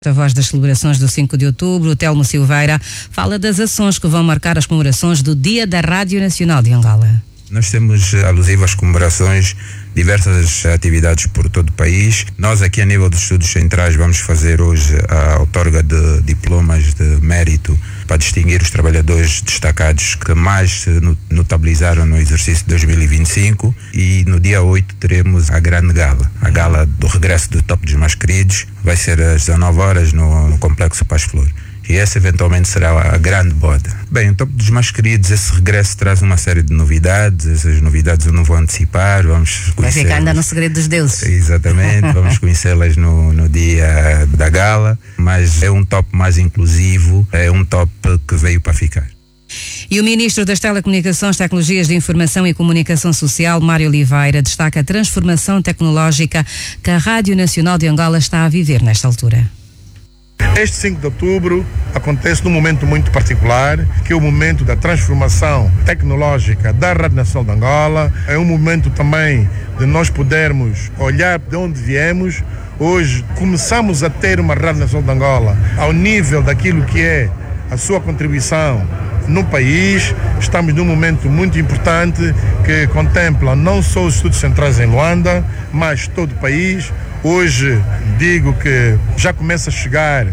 A voz das celebrações do 5 de outubro, Telmo Silveira, fala das ações que vão marcar as comemorações do Dia da Rádio Nacional de Angola. Nós temos, alusivo às comemorações, diversas atividades por todo o país. Nós aqui a nível dos estudos centrais vamos fazer hoje a outorga de diplomas de mérito para distinguir os trabalhadores destacados que mais se notabilizaram no exercício de 2025, e no dia 8 teremos a grande gala, a gala do regresso do Top dos Mais Queridos. Vai ser às 19 horas no Complexo Paz Flor. E essa eventualmente será a grande boda. Bem, o Top dos Mais Queridos, esse regresso traz uma série de novidades. Essas novidades eu não vou antecipar, vamos conhecer. Vai ficar ainda no segredo dos deuses. Exatamente, vamos conhecê-las no dia da gala, mas é um top mais inclusivo, é um top que veio para ficar. E o Ministro das Telecomunicações, Tecnologias de Informação e Comunicação Social, Mário Oliveira, destaca a transformação tecnológica que a Rádio Nacional de Angola está a viver nesta altura. Este 5 de outubro acontece num momento muito particular, que é o momento da transformação tecnológica da Rádio Nacional de Angola. É um momento também de nós podermos olhar de onde viemos. Hoje começamos a ter uma Rádio Nacional de Angola ao nível daquilo que é a sua contribuição no país. Estamos num momento muito importante que contempla não só os estudos centrais em Luanda, mas todo o país. Hoje digo que já começa a chegar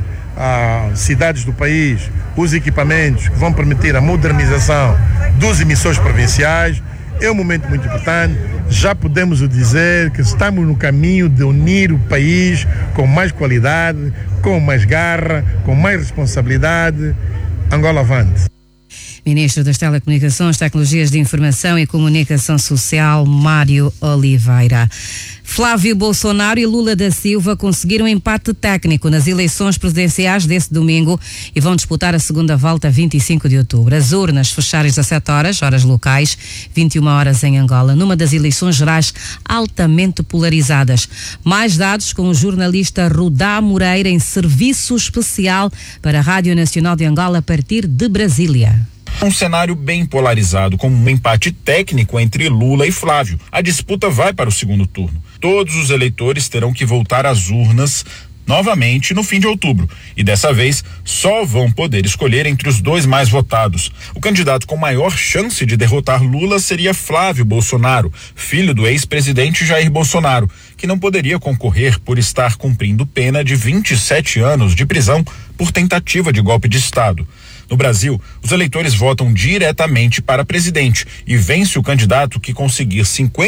a cidades do país os equipamentos que vão permitir a modernização dos emissores provinciais. É um momento muito importante. Já podemos dizer que estamos no caminho de unir o país com mais qualidade, com mais garra, com mais responsabilidade. Angola avante. Ministro das Telecomunicações, Tecnologias de Informação e Comunicação Social, Mário Oliveira. Flávio Bolsonaro e Lula da Silva conseguiram empate técnico nas eleições presidenciais deste domingo e vão disputar a segunda volta 25 de outubro. As urnas fecharam às 17 horas, horas locais, 21 horas em Angola, numa das eleições gerais altamente polarizadas. Mais dados com o jornalista Rudá Moreira em serviço especial para a Rádio Nacional de Angola a partir de Brasília. Um cenário bem polarizado, com um empate técnico entre Lula e Flávio. A disputa vai para o segundo turno. Todos os eleitores terão que voltar às urnas novamente no fim de outubro. E dessa vez só vão poder escolher entre os dois mais votados. O candidato com maior chance de derrotar Lula seria Flávio Bolsonaro, filho do ex-presidente Jair Bolsonaro, que não poderia concorrer por estar cumprindo pena de 27 anos de prisão por tentativa de golpe de Estado. No Brasil, os eleitores votam diretamente para presidente e vence o candidato que conseguir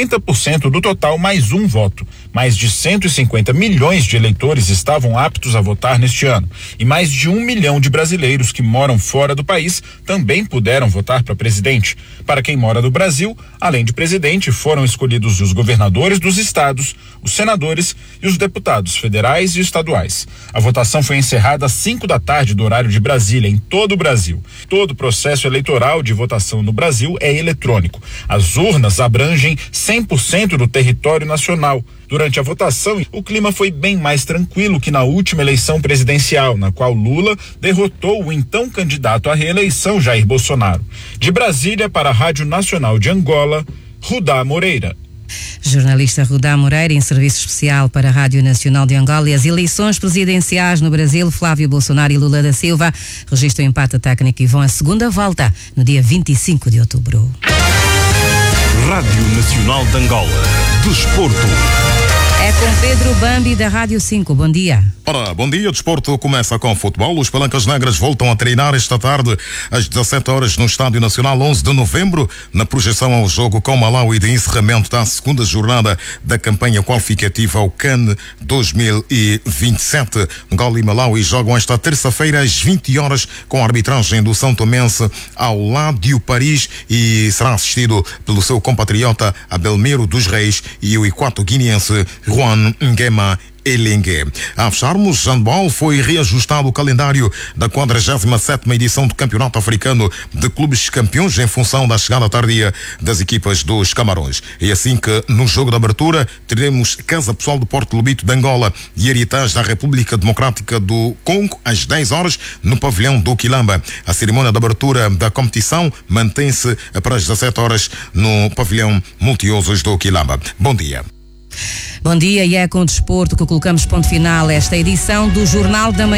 50% do total mais um voto. Mais de 150 milhões de eleitores estavam aptos a votar neste ano e mais de 1 milhão de brasileiros que moram fora do país também puderam votar para presidente. Para quem mora no Brasil, além de presidente, foram escolhidos os governadores dos estados, os senadores e os deputados federais e estaduais. A votação foi encerrada às 5 da tarde do horário de Brasília, em todo o Brasil. Todo o processo eleitoral de votação no Brasil é eletrônico. As urnas abrangem 100% do território nacional. Durante a votação, o clima foi bem mais tranquilo que na última eleição presidencial, na qual Lula derrotou o então candidato à reeleição Jair Bolsonaro. De Brasília para a Rádio Nacional de Angola, Rudá Moreira. Jornalista Rudá Moreira, em serviço especial para a Rádio Nacional de Angola. E as eleições presidenciais no Brasil, Flávio Bolsonaro e Lula da Silva registram empate técnico e vão à segunda volta no dia 25 de outubro. Rádio Nacional de Angola. Desporto. É com Pedro Bambi da Rádio 5. Bom dia. Ora, bom dia. O desporto começa com futebol. Os Palancas Negras voltam a treinar esta tarde às 17 horas no Estádio Nacional 11 de novembro, na projeção ao jogo com Malawi de encerramento da segunda jornada da campanha qualificativa ao CAN 2027. Angola e Malawi jogam esta terça-feira às 20 horas com a arbitragem do São Tomense ao Ládio Paris e será assistido pelo seu compatriota Abelmiro dos Reis e o equato-guineense Juan Nguema Elengue. A fecharmos, handball, foi reajustado o calendário da 47ª edição do Campeonato Africano de Clubes Campeões em função da chegada tardia das equipas dos Camarões. É assim que no jogo de abertura teremos Casa Pessoal do Porto Lobito de Angola e Heritage da República Democrática do Congo às 10 horas no pavilhão do Quilamba. A cerimônia de abertura da competição mantém-se para as 17 horas no pavilhão multiusos do Quilamba. Bom dia. Bom dia, e é com o desporto que colocamos ponto final a esta edição do Jornal da Manhã.